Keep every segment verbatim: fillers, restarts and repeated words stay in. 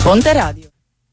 Ponte Radio.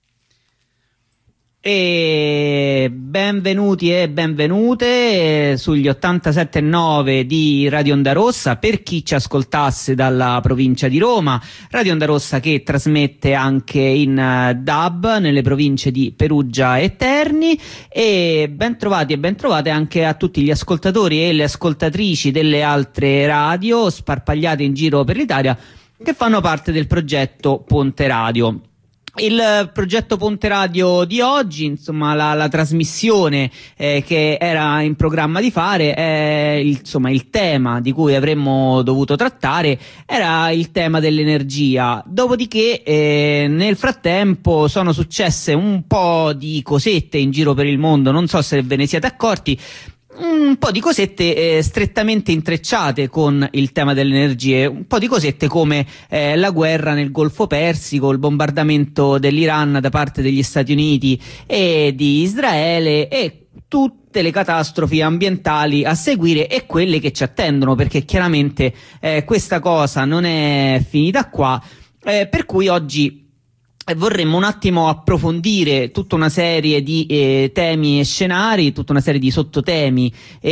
E benvenuti e benvenute sugli ottantasette virgola nove di Radio Onda Rossa. Per chi ci ascoltasse dalla provincia di Roma, Radio Onda Rossa che trasmette anche in D A B nelle province di Perugia e Terni. E ben trovati e ben trovate anche a tutti gli ascoltatori e le ascoltatrici delle altre radio sparpagliate in giro per l'Italia che fanno parte del progetto Ponte Radio. Il progetto Ponte Radio di oggi, insomma, la, la trasmissione eh, che era in programma di fare, è il, insomma, il tema di cui avremmo dovuto trattare era il tema dell'energia. Dopodiché, eh, nel frattempo sono successe un po' di cosette in giro per il mondo, non so se ve ne siete accorti. Un po' di cosette eh, strettamente intrecciate con il tema delle energie, un po' di cosette come eh, la guerra nel Golfo Persico, il bombardamento dell'Iran da parte degli Stati Uniti e di Israele e tutte le catastrofi ambientali a seguire e quelle che ci attendono, perché chiaramente eh, questa cosa non è finita qua, eh, per cui oggi vorremmo un attimo approfondire tutta una serie di eh, temi e scenari, tutta una serie di sottotemi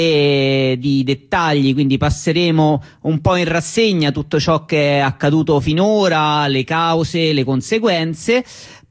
e di dettagli, quindi passeremo un po' in rassegna tutto ciò che è accaduto finora, le cause, le conseguenze.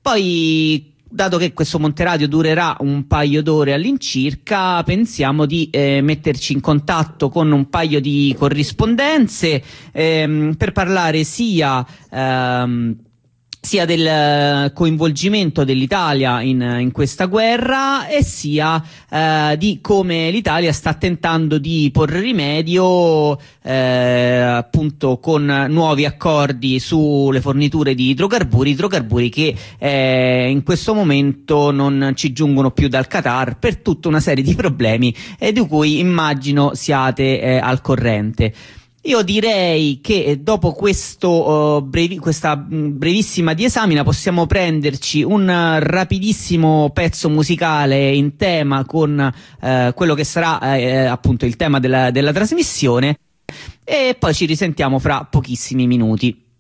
Poi, dato che questo Ponte Radio durerà un paio d'ore all'incirca, pensiamo di eh, metterci in contatto con un paio di corrispondenze ehm, per parlare sia ehm, sia del coinvolgimento dell'Italia in, in questa guerra e sia eh, di come l'Italia sta tentando di porre rimedio eh, appunto con nuovi accordi sulle forniture di idrocarburi, idrocarburi che eh, in questo momento non ci giungono più dal Qatar per tutta una serie di problemi eh, di cui immagino siate eh, al corrente. Io direi che dopo questo, uh, brevi, questa brevissima diesamina possiamo prenderci un rapidissimo pezzo musicale in tema con uh, quello che sarà uh, appunto il tema della, della trasmissione e poi ci risentiamo fra pochissimi minuti.